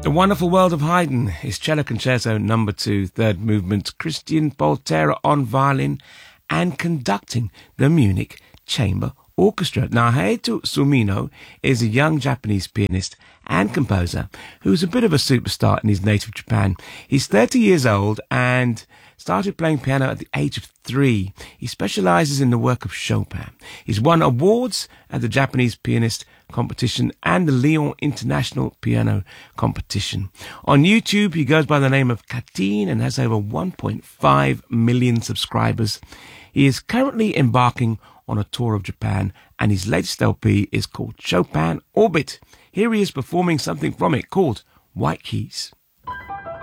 The Wonderful World of Haydn is Cello Concerto No. 2, third movement, Christian Poltera on violin and conducting the Munich Chamber Orchestra. Now, Hayato Sumino is a young Japanese pianist and composer who's a bit of a superstar in his native Japan. He's 30 years old and started playing piano at the age of 3. He specializes in the work of Chopin. He's won awards at the Japanese Pianist Competition and the Lyon International Piano Competition. On YouTube, he goes by the name of Katine and has over 1.5 million subscribers. He is currently embarking on a tour of Japan, and his latest LP is called Chopin Orbit. Here he is performing something from it called White Keys.